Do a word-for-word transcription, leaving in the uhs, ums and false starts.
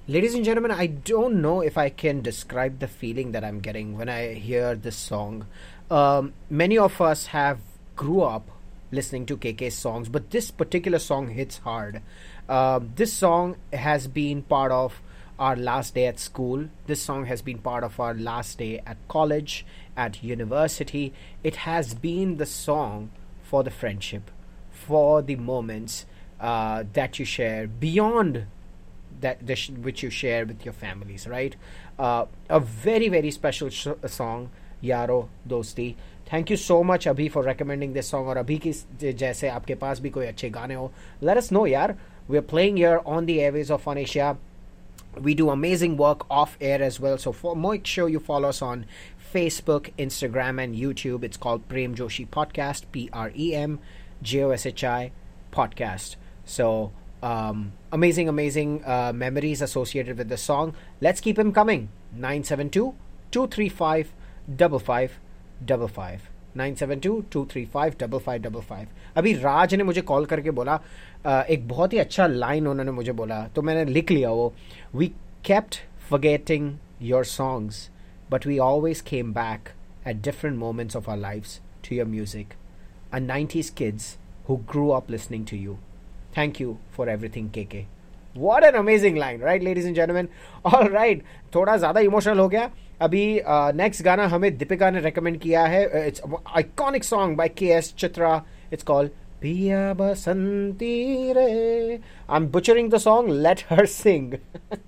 Ladies and gentlemen, I don't know if I can describe the feeling that I'm getting when I hear this song. Um, many of us have grew up listening to K K's songs, but this particular song hits hard. Um, this song has been part of our last day at school. This song has been part of our last day at college, at university. It has been the song for the friendship, for the moments uh, that you share beyond that the sh- which you share with your families, right? Uh, a very very special sh- song, Yaro Dosti. Thank you so much, Abhi, for recommending this song. और अभी की जैसे आपके पास भी कोई अच्छे गाने हो, let us know, यार. We're playing here on the airways of Fun Asia. We do amazing work off air as well. So for, make sure you follow us on Facebook, Instagram, and YouTube. It's called Prem Joshi Podcast, P R E M J O S H I Podcast. So um, amazing, amazing uh, memories associated with the song. Let's keep them coming. nine seven two, two three five, five five five five. Nine seven to to three five double five double five. अभी राज ने मुझे call करके बोला, uh, एक बहुत ही अच्छा line उन्होंने मुझे बोला, तो मैंने लिख लिया वो. We kept forgetting your songs, but we always came back at different moments of our lives to your music. A nineties kids who grew up listening to you. Thank you for everything, K K. What an amazing line, right, ladies and gentlemen? All right, थोड़ा ज़्यादा emotional हो गया. अभी next uh, गाना हमें दीपिका ने recommend किया है. इट्स आइकॉनिक सॉन्ग बाय के एस चित्रा. इट्स कॉल्ड पिया बसंती रे. I am butchering the song. Let her Singh.